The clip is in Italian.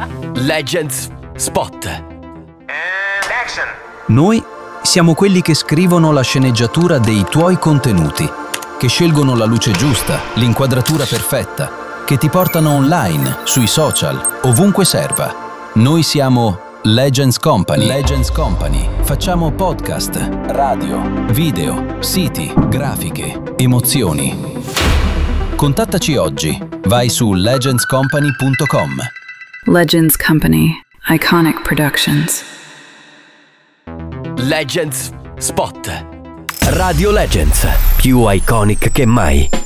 Legends Spot. Action. Noi siamo quelli che scrivono la sceneggiatura dei tuoi contenuti, che scelgono la luce giusta, l'inquadratura perfetta, che ti portano online, sui social, ovunque serva. Noi siamo Legends Company. Legends Company. Facciamo podcast, radio, video, siti, grafiche, emozioni. Contattaci oggi. Vai su legendscompany.com. Legends Company. Iconic Productions. Legends Spot. Radio Legends, più iconic che mai.